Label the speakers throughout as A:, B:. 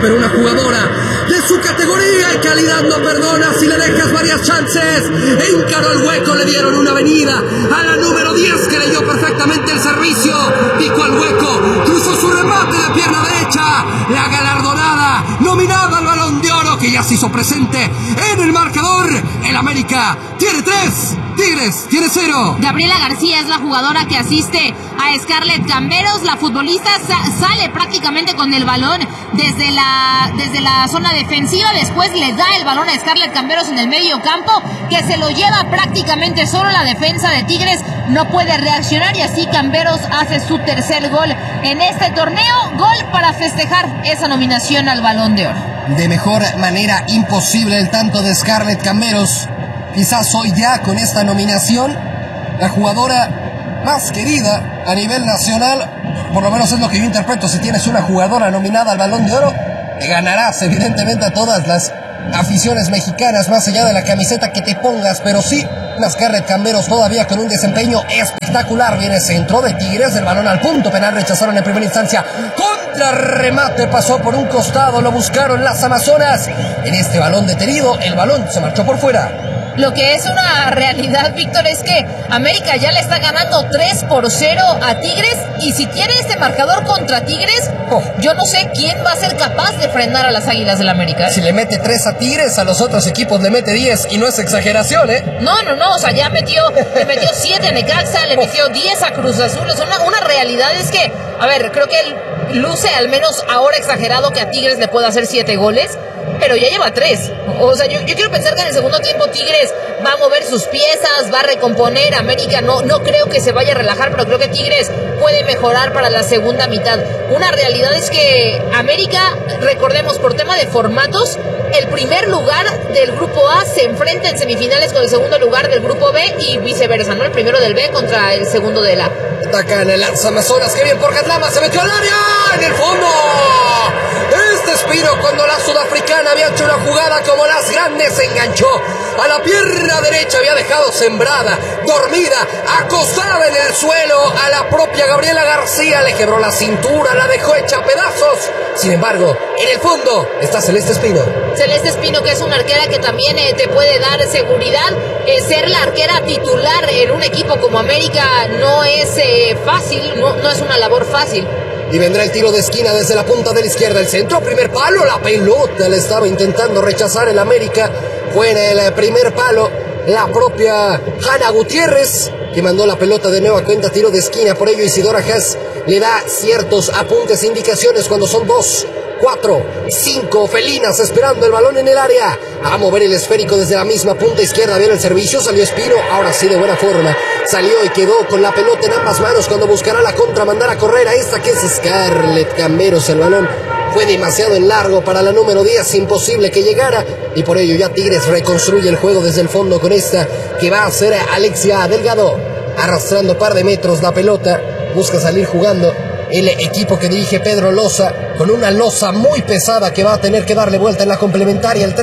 A: pero una jugadora de su categoría y calidad no perdona si le dejas varias chances. Encaró el hueco, le dieron una avenida a la número 10, que leyó perfectamente el servicio, picó el hueco, cruzó su remate de pierna derecha, la galardonada, nominada al Balón de Oro, que ya se hizo presente en el marcador. El América tiene 3, Tigres tiene 0.
B: Gabriela García es la jugadora que asiste a Scarlett Camberos. La futbolista sale prácticamente con el balón desde la zona defensiva. Después le da el balón a Scarlett Camberos en el medio campo, que se lo lleva prácticamente solo. La defensa de Tigres no puede reaccionar y así Camberos hace su tercer gol en este torneo. Gol para festejar esa nominación al Balón de Oro.
C: De mejor manera imposible el tanto de Scarlett Camberos. Quizás hoy ya con esta nominación la jugadora más querida a nivel nacional, por lo menos es lo que yo interpreto. Si tienes una jugadora nominada al Balón de Oro, te ganarás evidentemente a todas las aficiones mexicanas, más allá de la camiseta que te pongas, pero sí, una Scarlett Camberos todavía con un desempeño espectacular. Viene centro de Tigres, el balón al punto penal, rechazaron en primera instancia, contrarremate, pasó por un costado, lo buscaron las amazonas. En este balón detenido, el balón se marchó por fuera.
B: Lo que es una realidad, Víctor, es que América ya le está ganando 3-0 a Tigres, y si tiene este marcador contra Tigres, yo no sé quién va a ser capaz de frenar a las Águilas del América.
C: Si le mete 3 a Tigres, a los otros equipos le mete 10, y no es exageración, ¿eh?
B: No, o sea, ya le metió 7 a Necaxa, le metió 10 a Cruz Azul. O sea, una realidad es que, a ver, creo que él luce al menos ahora exagerado que a Tigres le pueda hacer 7 goles, pero ya lleva 3. O sea, yo quiero pensar que en el segundo tiempo Tigres va a mover sus piezas, va a recomponer. América no creo que se vaya a relajar, pero creo que Tigres puede mejorar para la segunda mitad. Una realidad es que América, recordemos, por tema de formatos, el primer lugar del grupo A se enfrenta en semifinales con el segundo lugar del grupo B y viceversa, ¿no? El primero del B contra el segundo del A.
C: Atacan el Amazonas, que bien por Catlama, se metió al área, en el fondo. Este Espino, cuando la sudafricana había hecho una jugada como las grandes, se enganchó a la pierna derecha, había dejado sembrada, dormida, acostada en el suelo a la propia Gabriela García, le quebró la cintura, la dejó hecha a pedazos. Sin embargo, en el fondo está Celeste Espino.
B: Celeste Espino, que es una arquera que también te puede dar seguridad. Ser la arquera titular en un equipo como América no es fácil, no es una labor fácil.
C: Y vendrá el tiro de esquina desde la punta de la izquierda, el centro, primer palo, la pelota le estaba intentando rechazar el América. Fue en el primer palo la propia Hanna Gutiérrez, que mandó la pelota de nueva cuenta, tiro de esquina. Por ello Isidora Haas le da ciertos apuntes e indicaciones cuando son 2, 4, 5 felinas esperando el balón en el área. A mover el esférico desde la misma punta izquierda, viene el servicio, salió Espino, ahora sí de buena forma. Salió y quedó con la pelota en ambas manos cuando buscará la contra, mandar a correr a esta que es Scarlett Camberos. El balón fue demasiado en largo para la número 10, imposible que llegara, y por ello ya Tigres reconstruye el juego desde el fondo con esta que va a ser Alexia Delgado, arrastrando par de metros la pelota, busca salir jugando el equipo que dirige Pedro Loza, con una losa muy pesada que va a tener que darle vuelta en la complementaria. El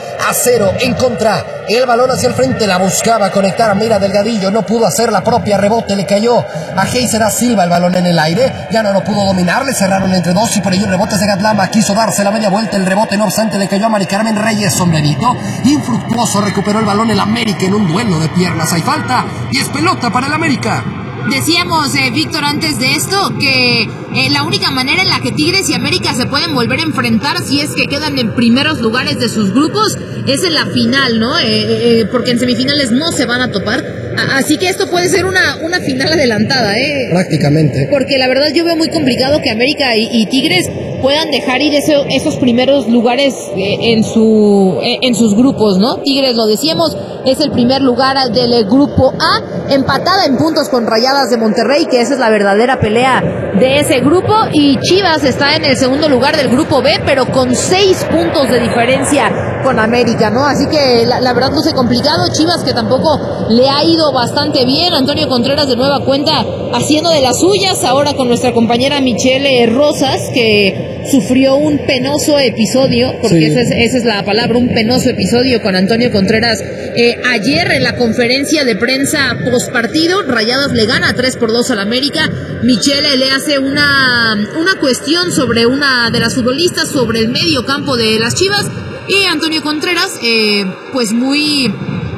C: 3-0 en contra, el balón hacia el frente, la buscaba conectar a Mira Delgadillo, no pudo hacer la propia, rebote le cayó a Heiser da Silva, el balón en el aire, ya no lo pudo dominar, le cerraron entre dos y por ello el rebote de Gatlama, quiso darse la media vuelta, el rebote no obstante le cayó a Mari Carmen Reyes, sombrerito infructuoso, recuperó el balón el América en un duelo de piernas, hay falta y es pelota para el América.
B: Decíamos, Víctor, antes de esto, que la única manera en la que Tigres y América se pueden volver a enfrentar, si es que quedan en primeros lugares de sus grupos, es en la final, ¿no? Porque en semifinales no se van a topar. Así que esto puede ser una final adelantada,
C: Prácticamente.
B: Porque la verdad yo veo muy complicado que América y Tigres puedan dejar ir esos primeros lugares en sus grupos, ¿no? Tigres, lo decíamos, es el primer lugar del grupo A, empatada en puntos con Rayadas de Monterrey, que esa es la verdadera pelea de ese grupo, y Chivas está en el segundo lugar del grupo B, pero con 6 puntos de diferencia con América, ¿no? Así que la verdad luce complicado. Chivas, que tampoco le ha ido bastante bien. Antonio Contreras de nueva cuenta haciendo de las suyas ahora con nuestra compañera Michelle Rosas, que sufrió un penoso episodio, porque esa es la palabra, un penoso episodio con Antonio Contreras ayer en la conferencia de prensa postpartido. Rayadas le gana 3-2 al América. Michelle le hace una cuestión sobre una de las futbolistas, sobre el medio campo de las Chivas, y Antonio Contreras, pues muy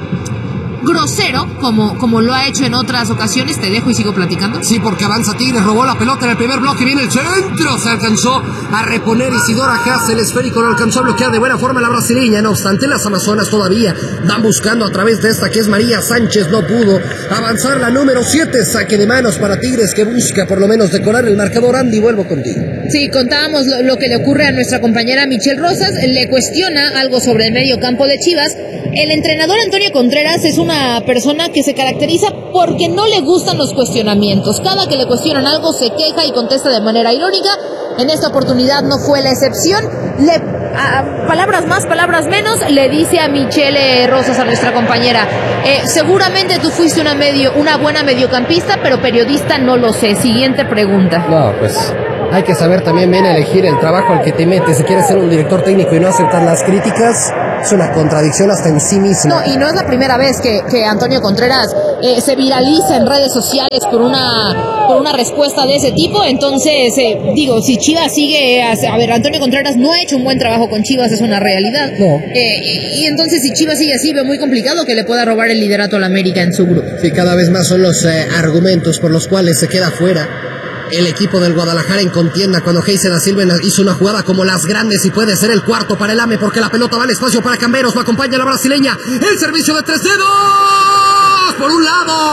B: grosero, como lo ha hecho en otras ocasiones. Te dejo y sigo platicando.
A: Sí, porque avanza Tigres, robó la pelota en el primer bloque, viene el centro, se alcanzó a reponer Isidora Haas, el esférico no alcanzó a bloquear de buena forma la brasileña. No obstante, las amazonas todavía van buscando a través de esta que es María Sánchez, no pudo avanzar la número 7, saque de manos para Tigres, que busca por lo menos decorar el marcador. Andy, vuelvo contigo.
B: Sí, contábamos lo que le ocurre a nuestra compañera Michelle Rosas. Le cuestiona algo sobre el medio campo de Chivas. El entrenador Antonio Contreras es una persona que se caracteriza porque no le gustan los cuestionamientos. Cada que le cuestionan algo se queja y contesta de manera irónica. En esta oportunidad no fue la excepción. Palabras más, palabras menos, le dice a Michelle Rosas, a nuestra compañera, seguramente tú fuiste una buena mediocampista, pero periodista no lo sé. Siguiente pregunta.
C: No, pues hay que saber también bien elegir el trabajo al que te metes. Si quieres ser un director técnico y no aceptar las críticas, es una contradicción hasta en sí mismo.
B: No, y no es la primera vez que Antonio Contreras se viraliza en redes sociales por una respuesta de ese tipo. Entonces, digo, si Chivas sigue... A ver, Antonio Contreras no ha hecho un buen trabajo con Chivas, es una realidad.
C: No.
B: Y entonces, si Chivas sigue así, veo muy complicado que le pueda robar el liderato al América en su grupo.
C: Sí, cada vez más son los argumentos por los cuales se queda fuera el equipo del Guadalajara en contienda cuando Heiser da Silva hizo una jugada como las grandes y puede ser el cuarto para el AME, porque la pelota va al espacio para Camberos, lo acompaña la brasileña, el servicio de 3 dedos por un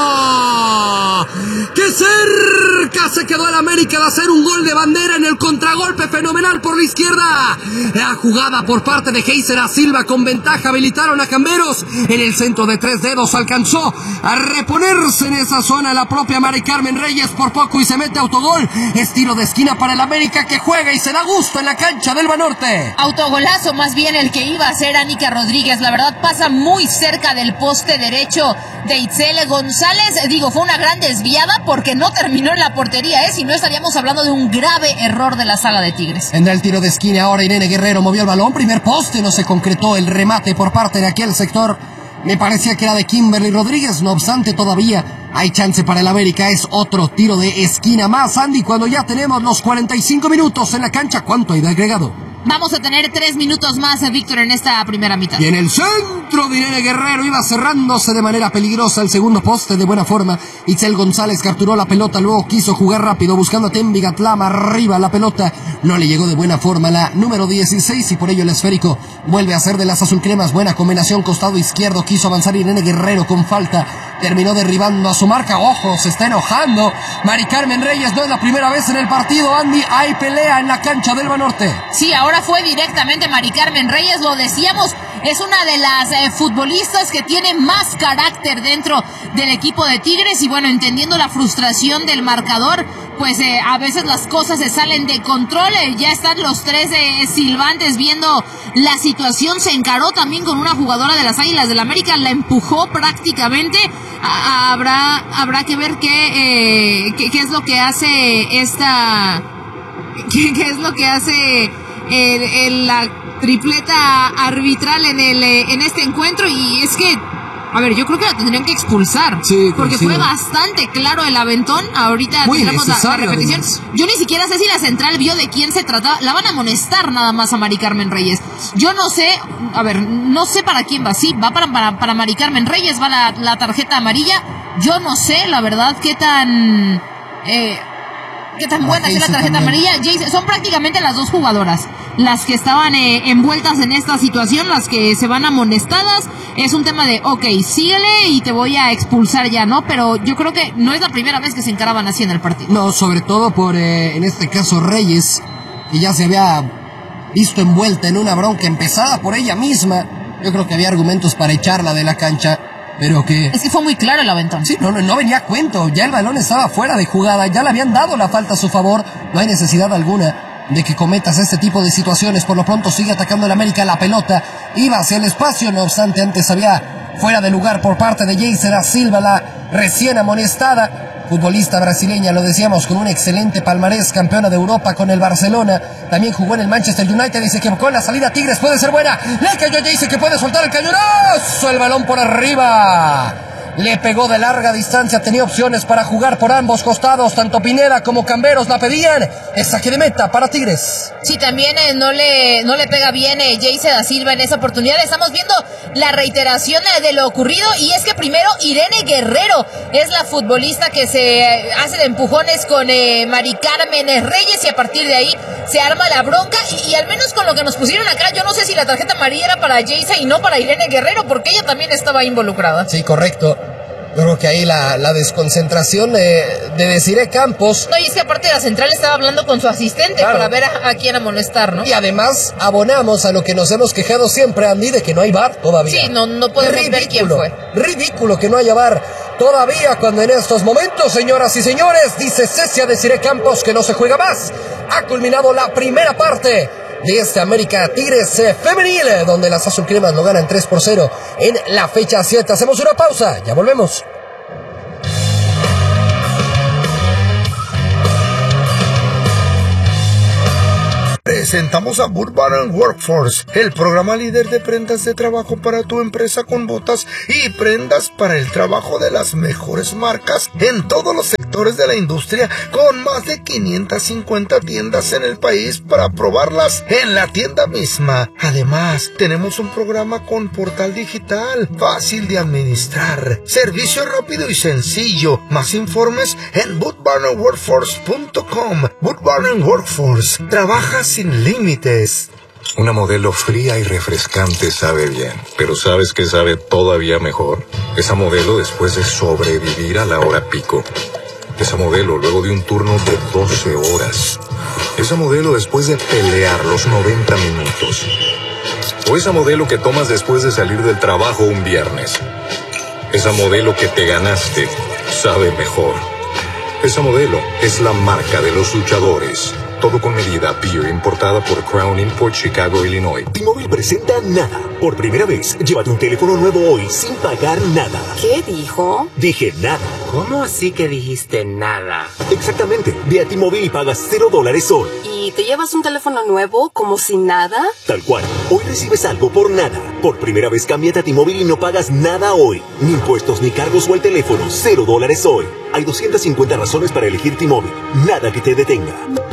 C: lado. ¡Qué cerca se quedó el América de hacer un gol de bandera en el contragolpe fenomenal por la izquierda! La jugada por parte de Heiser da Silva con ventaja, habilitaron a Camberos en el centro de 3 dedos, alcanzó a reponerse en esa zona la propia Mari Carmen Reyes por poco y se mete autogol. Es tiro de esquina para el América, que juega y se da gusto en la cancha del Banorte.
B: Autogolazo más bien el que iba a hacer Anica Rodríguez. La verdad pasa muy cerca del poste derecho de Itzel González. Digo, fue una gran desviada porque no terminó en la portería, si no estaríamos hablando de un grave error de la saga de Tigres.
A: Vendrá el tiro de esquina ahora. Irene Guerrero movió el balón, primer poste, no se concretó el remate por parte de aquel sector. Me parecía que era de Kimberly Rodríguez, no obstante todavía hay chance para el América. Es otro tiro de esquina más, Andy, cuando ya tenemos los 45 minutos en la cancha. ¿Cuánto hay de agregado?
B: Vamos a tener 3 minutos más, Víctor, en esta primera mitad.
A: Y en el centro de Irene Guerrero iba cerrándose de manera peligrosa el segundo poste de buena forma. Itzel González capturó la pelota, luego quiso jugar rápido buscando a Tembi Gatlama arriba. La pelota no le llegó de buena forma la número 16 y por ello el esférico vuelve a ser de las azulcremas. Buena combinación costado izquierdo, quiso avanzar Irene Guerrero con falta. Terminó derribando a su marca. Ojo, se está enojando Mari Carmen Reyes. No es la primera vez en el partido, Andy. Hay pelea en la cancha del Banorte.
B: Sí, ahora fue directamente Mari Carmen Reyes. Lo decíamos, es una de las futbolistas que tiene más carácter dentro del equipo de Tigres. Y bueno, entendiendo la frustración del marcador, pues a veces las cosas se salen de control. Ya están los 3 silbantes viendo la situación. Se encaró también con una jugadora de las Águilas del América, la empujó prácticamente. Habrá que ver qué es lo que hace esta... ¿Qué es lo que hace la tripleta arbitral en este encuentro? Y es que, a ver, yo creo que la tendrían que expulsar.
A: Sí,
B: porque fue bastante claro el aventón. Ahorita tendremos la repetición. Además. Yo ni siquiera sé si la central vio de quién se trataba. La van a amonestar nada más a Mari Carmen Reyes. Yo no sé, a ver, no sé para quién va. Sí, va para Mari Carmen Reyes, va la tarjeta amarilla. Yo no sé, la verdad, qué tan buena es la tarjeta amarilla. Son prácticamente las dos jugadoras las que estaban envueltas en esta situación, las que se van amonestadas. Es un tema de, ok, síguele y te voy a expulsar ya, ¿no? Pero yo creo que no es la primera vez que se encaraban así en el partido.
A: No, sobre todo por, en este caso, Reyes, que ya se había visto envuelta en una bronca empezada por ella misma. Yo creo que había argumentos para echarla de la cancha, pero que...
B: Es que fue muy claro el aventón.
A: Sí, no venía a cuento. Ya el balón estaba fuera de jugada, ya le habían dado la falta a su favor. No hay necesidad alguna de que cometas este tipo de situaciones. Por lo pronto sigue atacando el América. La pelota iba hacia el espacio, no obstante antes había fuera de lugar por parte de Heiser da Silva, la recién amonestada.
C: futbolista brasileña, lo decíamos, con un excelente palmarés, campeona de Europa con el Barcelona, también jugó en el Manchester United y se equivocó en la salida. Tigres puede ser buena, le cayó, ya dice que puede soltar el cañonazo, el balón por arriba. Le pegó de larga distancia, tenía opciones para jugar por ambos costados, tanto Pineda como Camberos la pedían. Es saque de meta para Tigres.
B: Sí, también no le pega bien Jayce da Silva en esa oportunidad. Estamos viendo la reiteración de lo ocurrido, y es que primero Irene Guerrero es la futbolista que se hace de empujones con Mari Carmen Reyes, y a partir de ahí se arma la bronca, y al menos con lo que nos pusieron acá, yo no sé si la tarjeta amarilla era para Jayce y no para Irene Guerrero, porque ella también estaba involucrada.
C: Sí, correcto. Yo creo que ahí la desconcentración de Desiree Campos.
B: No, y es que aparte de la central estaba hablando con su asistente, claro, para ver a quién amonestar, ¿no?
C: Y además abonamos a lo que nos hemos quejado siempre, Andy, de que no hay VAR todavía.
B: Sí, no podemos ver quién fue.
C: Ridículo que no haya VAR todavía, cuando en estos momentos, señoras y señores, dice Cecia Desiree Campos que no se juega más. Ha culminado la primera parte de este América Tigres femenil, donde las azulcremas lo ganan 3-0 en la fecha 7. Hacemos una pausa, ya volvemos.
D: Presentamos a Boot Barn Workforce, el programa líder de prendas de trabajo para tu empresa, con botas y prendas para el trabajo de las mejores marcas en todos los sectores de la industria, con más de 550 tiendas en el país para probarlas en la tienda misma. Además, tenemos un programa con portal digital fácil de administrar, servicio rápido y sencillo. Más informes en bootbarnworkforce.com. Boot Barn Workforce, trabaja sin límites.
E: Una modelo fría y refrescante sabe bien, pero ¿sabes qué sabe todavía mejor? Esa modelo después de sobrevivir a la hora pico. Esa modelo luego de un turno de 12 horas. Esa modelo después de pelear los 90 minutos. O esa modelo que tomas después de salir del trabajo un viernes. Esa modelo que te ganaste sabe mejor. Esa modelo es la marca de los luchadores. Todo con medida, Beer, importada por Crown Import, Chicago, Illinois.
F: T-Mobile presenta Nada. Por primera vez, llévate un teléfono nuevo hoy sin pagar nada.
G: ¿Qué dijo?
F: Dije nada.
G: ¿Cómo así que dijiste nada?
F: Exactamente. Ve a T-Mobile y pagas $0 hoy.
G: ¿Y te llevas un teléfono nuevo como sin nada?
F: Tal cual. Hoy recibes algo por nada. Por primera vez, cámbiate a T-Mobile y no pagas nada hoy. Ni impuestos, ni cargos o el teléfono. $0 hoy. Hay 250 razones para elegir T-Mobile. Nada que te detenga.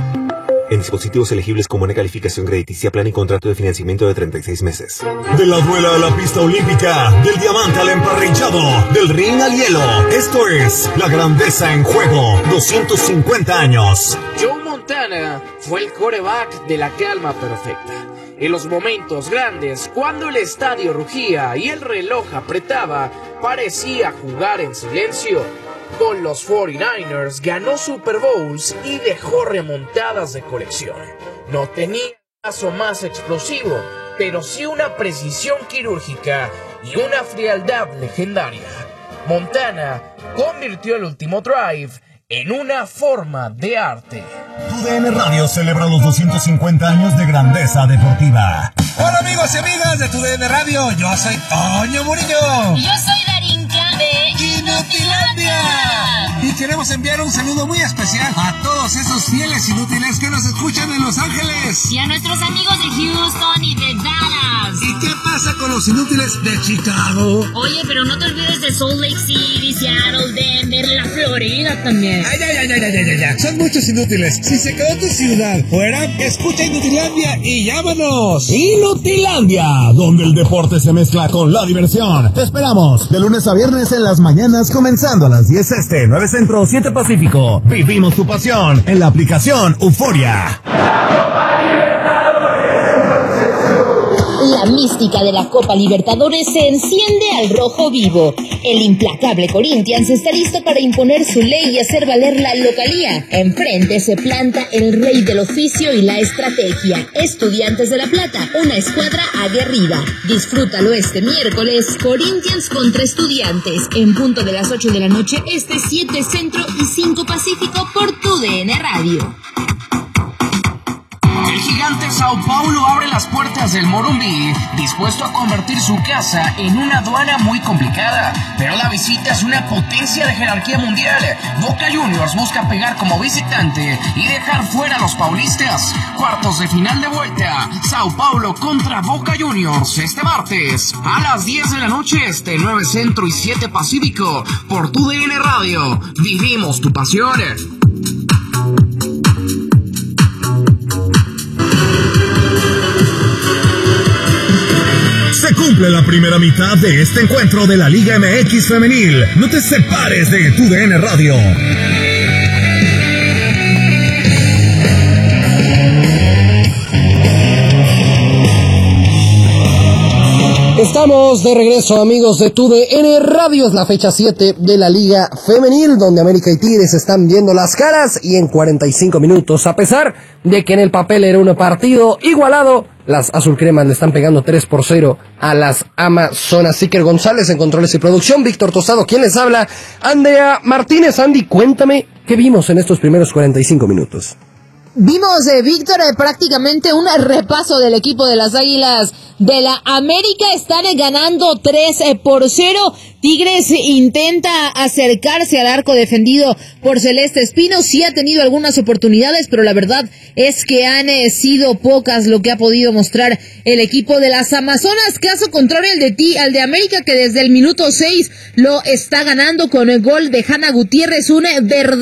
F: En dispositivos elegibles con buena calificación crediticia, plan y contrato de financiamiento de 36 meses.
H: De la duela a la pista olímpica, del diamante al emparrillado, del ring al hielo. Esto es La Grandeza en Juego, 250 años.
I: Joe Montana fue el quarterback de la calma perfecta. En los momentos grandes, cuando el estadio rugía y el reloj apretaba, parecía jugar en silencio. Con los 49ers ganó Super Bowls y dejó remontadas de colección. No tenía un paso más explosivo, pero sí una precisión quirúrgica y una frialdad legendaria. Montana convirtió el último drive en una forma de arte.
H: TUDN Radio celebra los 250 años de grandeza deportiva.
A: Hola amigos y amigas de TUDN Radio, yo soy Toño Murillo.
J: Y yo soy Darinka de Inutilandia.
A: Y queremos enviar un saludo muy especial a todos esos fieles inútiles que nos escuchan en Los Ángeles.
J: Y a nuestros amigos de Houston y de Dallas.
A: ¿Y qué pasa con los inútiles de Chicago?
J: Oye, pero no te olvides de Salt Lake City, Seattle, Denver, la Florida también.
A: Ya. Son muchos inútiles. Si se quedó tu ciudad fuera, escucha Inutilandia y llámanos.
H: Inutilandia, donde el deporte se mezcla con la diversión. Te esperamos de lunes a viernes en las mañanas, comenzando a las 10 este, 9 centro, 7 pacífico. Vivimos tu pasión en la aplicación Euforia.
K: La mística de la Copa Libertadores se enciende al rojo vivo. El implacable Corinthians está listo para imponer su ley y hacer valer la localía. Enfrente se planta el rey del oficio y la estrategia. Estudiantes de La Plata, una escuadra aguerrida. Disfrútalo este miércoles. Corinthians contra Estudiantes, en punto de las 8 de la noche, 7 centro y 5 pacífico por TUDN Radio.
L: El
I: gigante Sao Paulo abre las puertas del Morumbi, dispuesto a convertir su casa en una aduana muy complicada. Pero la visita es una potencia de jerarquía mundial. Boca Juniors busca pegar como visitante y dejar fuera a los paulistas. Cuartos de final de vuelta, Sao Paulo contra Boca Juniors este martes a las 10 de la noche 9 Centro y 7 Pacífico, por TUDN Radio. Vivimos tu pasión.
H: Se cumple la primera mitad de este encuentro de la Liga MX Femenil. No te separes de TUDN Radio.
C: Estamos de regreso, amigos de TUDN Radio. Es la fecha 7 de la Liga Femenil, donde América y Tigres están viendo las caras, y en 45 minutos, a pesar de que en el papel era un partido igualado, las azulcremas le están pegando 3-0 a las Amazonas. Iker González en controles y producción, Víctor Tostado, quien les habla, Andrea Martínez. Andy, cuéntame, ¿qué vimos en estos primeros 45 minutos?
B: Vimos, Víctor, prácticamente un repaso del equipo de las Águilas de la América. Están ganando 3-0. Tigres intenta acercarse al arco defendido por Celeste Espino. Sí ha tenido algunas oportunidades, pero la verdad es que han sido pocas lo que ha podido mostrar el equipo de las Amazonas. Caso contrario al de América, que desde el minuto 6 lo está ganando con el gol de Hanna Gutiérrez. Un verdadero